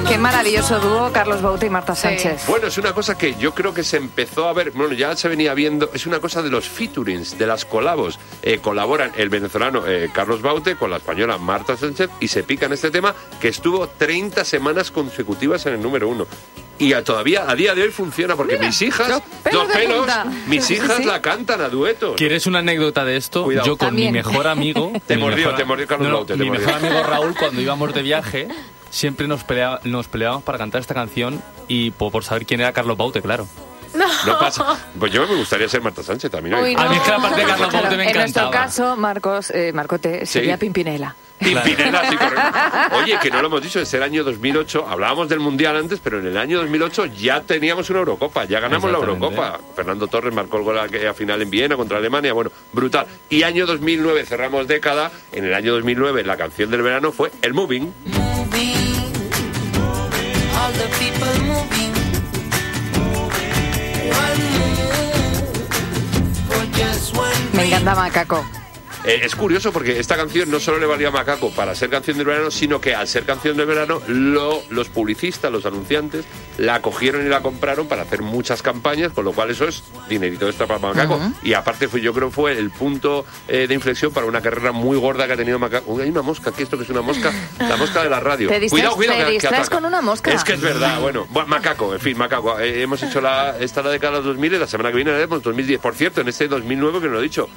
Qué maravilloso dúo, Carlos Baute y Marta Sánchez. Bueno, es una cosa que yo creo que se empezó a ver, bueno, ya se venía viendo, es una cosa de los featurings, de las colabos. Colaboran el venezolano Carlos Baute con la española Marta Sánchez y se pican este tema que estuvo 30 semanas consecutivas en el número 1. Y todavía, a día de hoy, funciona porque mis hijas, mis hijas la cantan a duetos. ¿Quieres una anécdota de esto? Cuidado. Yo con También. mi mejor amigo... Te mordió Carlos Baute. Mi mejor amigo Raúl, cuando íbamos de viaje, siempre nos peleábamos para cantar esta canción y por saber quién era Carlos Baute, claro. No pasa. Pues yo me gustaría ser Marta Sánchez también. Uy, A mí es que la parte de Carlos Baute me en nuestro encantaba. caso, Marcote sería Pimpinela. Pimpinela, sí, correcto. Oye, que no lo hemos dicho, es el año 2008. Hablábamos del Mundial antes, pero en el año 2008 ya teníamos una Eurocopa, ya ganamos la Eurocopa. Fernando Torres marcó el gol a final en Viena contra Alemania, bueno, brutal. Y año 2009, cerramos década, en el año 2009 la canción del verano fue el Moving. All the people moving. Me encanta Macaco. Es curioso porque esta canción no solo le valía a Macaco para ser canción del verano, sino que al ser canción del verano, los publicistas, los anunciantes, la cogieron y la compraron para hacer muchas campañas, con lo cual eso es dinerito extra para Macaco. Y aparte yo creo que fue el punto de inflexión para una carrera muy gorda que ha tenido Macaco. Uy, hay una mosca, ¿qué esto que es una mosca? La mosca de la radio. Te distraes, Cuidado, te distraes con una mosca. Es que es verdad, bueno, Macaco, en fin, Macaco. Hemos hecho la década de los 2000 y la semana que viene haremos 2010. Por cierto, en este 2009, que no lo he dicho,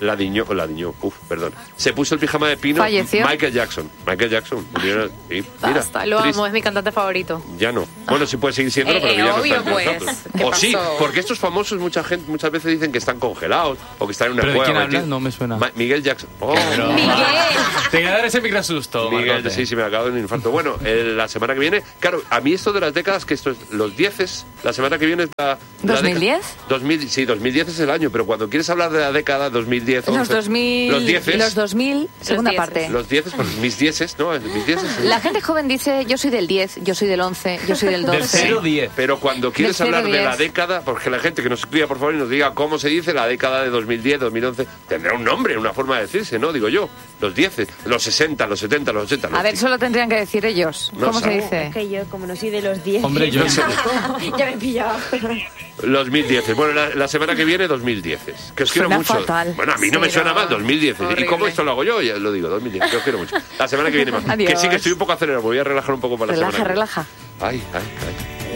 se puso el pijama de pino. Falleció. Michael Jackson. Mira, Basta, lo triste. amo, es mi cantante favorito. Ya no. Bueno, sí puede seguir siendo, pero que ya no obvio, está entre pues. nosotros. ¿Qué O sí, pasó? porque estos famosos muchas veces dicen que están congelados o que están en una ¿Pero de cueva. quién hablas? No me suena. Miguel Jackson. Oh. Miguel. Te voy a dar ese microsusto, Miguel, Marcote. sí, me acabo de un infarto. Bueno, la semana que viene, claro, a mí esto de las décadas, que esto es los 10, la semana que viene es la ¿2010? 2010 es el año, pero cuando quieres hablar de la década, 2010, 11, Los 2000, los 10, los 2000, segunda dieces. parte. los 10, pues mis 10, ¿no? Mis 10. La gente joven dice, yo soy del 10, yo soy del 11, yo soy del 12. Del 0-10. Pero cuando quieres Del hablar de 0-10. la década, porque la gente que nos escriba, por favor, y nos diga cómo se dice la década de 2010, 2011, tendrá un nombre, una forma de decirse, ¿no? Digo yo. Los 10, los 60, los 70, los 80. A ver, solo tendrían que decir ellos. No ¿Cómo se sabe. dice? Que yo, como no soy de los 10. Hombre, yo... Ya me he pillado. Los 2010. Bueno, la semana que viene, 2010. Que os quiero Suena mucho. fatal. Bueno, a mí no me suena mal, 2010. Horrible. ¿Y cómo esto lo hago yo? Ya lo digo, 2010. Que os quiero mucho. La semana que viene más. Adiós. Que sí, que estoy un poco acelerado. Voy a relajar un poco para la semana que viene. Relaja. Ay.